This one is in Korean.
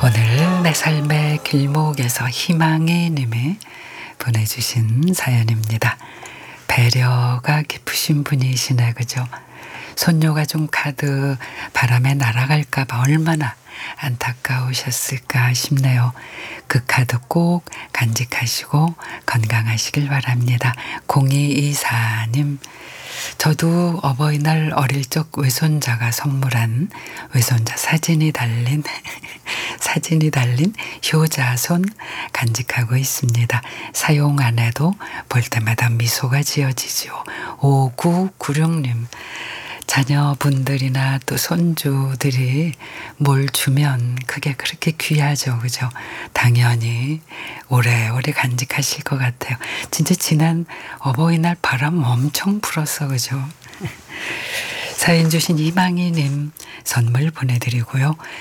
오늘 내 삶의 길목에서 희망이 님이 보내주신 사연입니다. 배려가 깊으신 분이시네, 그죠? 손녀가 좀 가득 바람에 날아갈까봐 얼마나 안타까우셨을까 싶네요. 그 카드 꼭 간직하시고 건강하시길 바랍니다. 0224님, 저도 어버이날 어릴 적 외손자가 선물한 외손자 사진이 달린 효자손 간직하고 있습니다. 사용 안 해도 볼 때마다 미소가 지어지죠. 5996님, 자녀분들이나 또 손주들이 뭘 주면 그게 그렇게 귀하죠. 그죠? 당연히 오래오래 간직하실 것 같아요. 진짜 지난 어버이날 바람 엄청 불었어. 그죠? 사연 주신 이망희님 선물 보내드리고요.